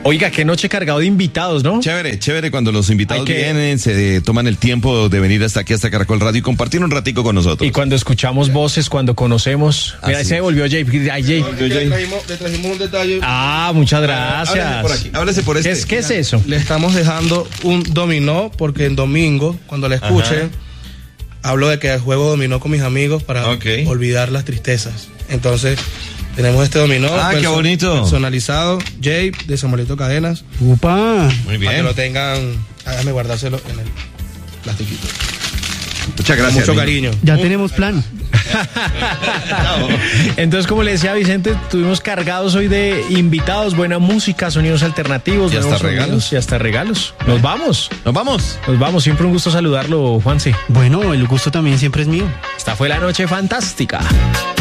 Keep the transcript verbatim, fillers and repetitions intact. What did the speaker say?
Oiga, qué noche cargado de invitados, ¿no? Chévere, chévere cuando los invitados que... vienen, se toman el tiempo de venir hasta aquí, hasta Caracol Radio y compartir un ratico con nosotros. Y cuando escuchamos voces, cuando conocemos. Mira, ahí se volvió Jay. Ay, Jay. Le trajimos, le trajimos un detalle. Ah, muchas gracias. Háblese por aquí, háblese por este. ¿Qué es, qué es eso? Le estamos dejando un dominó porque en domingo, cuando le escuchen, hablo de que juego dominó con mis amigos para Okay. olvidar las tristezas. Entonces, tenemos este dominó. Ah, qué bonito. Personalizado, Jay, de Samuelito Cadenas. Upa. Muy Para que bien. lo tengan, hágame guardárselo en el plastiquito. Muchas gracias. Mucho niño. cariño. Ya tenemos plan. Entonces, como le decía Vicente, estuvimos cargados hoy de invitados, buena música, sonidos alternativos, Y hasta nuevos regalos. sonidos y hasta regalos. Nos vamos, Nos vamos. nos vamos. Siempre un gusto saludarlo, Juanse. Bueno, el gusto también siempre es mío. Esta fue la noche fantástica.